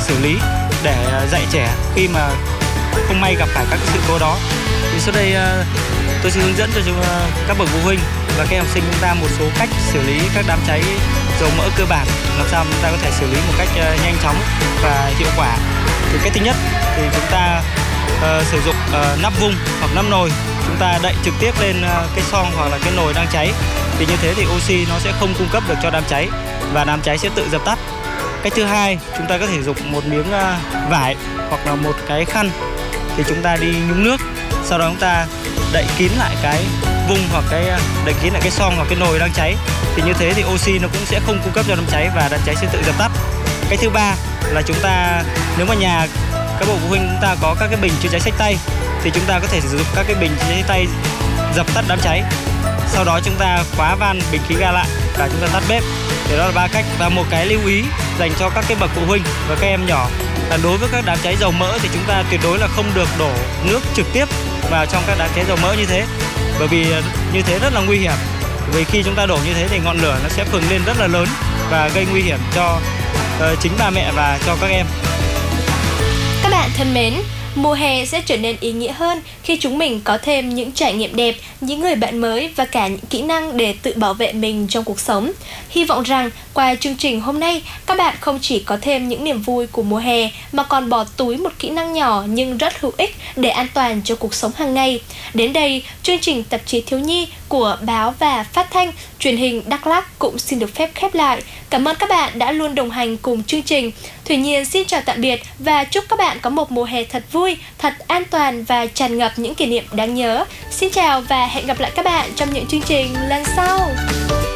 xử lý để dạy trẻ khi mà không may gặp phải các sự cố đó. Thì sau đây tôi sẽ hướng dẫn cho các bậc phụ huynh và các em học sinh chúng ta một số cách xử lý các đám cháy dầu mỡ cơ bản, làm sao chúng ta có thể xử lý một cách nhanh chóng và hiệu quả. Thì cách thứ nhất thì chúng ta sử dụng nắp vung hoặc nắp nồi, chúng ta đậy trực tiếp lên cái xoong hoặc là cái nồi đang cháy. Thì như thế thì oxy nó sẽ không cung cấp được cho đám cháy và đám cháy sẽ tự dập tắt. Cách thứ hai, chúng ta có thể dùng một miếng vải hoặc là một cái khăn thì chúng ta đi nhúng nước, sau đó chúng ta đậy kín lại cái vung hoặc đậy kín lại cái xoong hoặc cái nồi đang cháy. Thì như thế thì oxy nó cũng sẽ không cung cấp cho đám cháy và đám cháy sẽ tự dập tắt. Cách thứ ba là chúng ta, nếu mà nhà các bậc phụ huynh chúng ta có các cái bình chữa cháy xách tay thì chúng ta có thể sử dụng các cái bình chữa cháy xách tay dập tắt đám cháy. Sau đó chúng ta khóa van bình khí ga lại và chúng ta tắt bếp. Thì đó là 3 cách. Và một cái lưu ý dành cho các cái bậc phụ huynh và các em nhỏ là đối với các đám cháy dầu mỡ thì chúng ta tuyệt đối là không được đổ nước trực tiếp vào trong các đám cháy dầu mỡ như thế, bởi vì như thế rất là nguy hiểm. Vì khi chúng ta đổ như thế thì ngọn lửa nó sẽ phừng lên rất là lớn và gây nguy hiểm cho chính ba mẹ và cho các em. Các bạn thân mến, mùa hè sẽ trở nên ý nghĩa hơn khi chúng mình có thêm những trải nghiệm đẹp, những người bạn mới và cả những kỹ năng để tự bảo vệ mình trong cuộc sống. Hy vọng rằng qua chương trình hôm nay, các bạn không chỉ có thêm những niềm vui của mùa hè mà còn bỏ túi một kỹ năng nhỏ nhưng rất hữu ích để an toàn cho cuộc sống hàng ngày. Đến đây, chương trình Tạp chí Thiếu nhi của Báo và Phát thanh Truyền hình Đắk Lắk cũng xin được phép khép lại. Cảm ơn các bạn đã luôn đồng hành cùng chương trình. Thủy Nhiên xin chào tạm biệt và chúc các bạn có một mùa hè thật vui, thật an toàn và tràn ngập những kỷ niệm đáng nhớ. Xin chào và hẹn gặp lại các bạn trong những chương trình lần sau.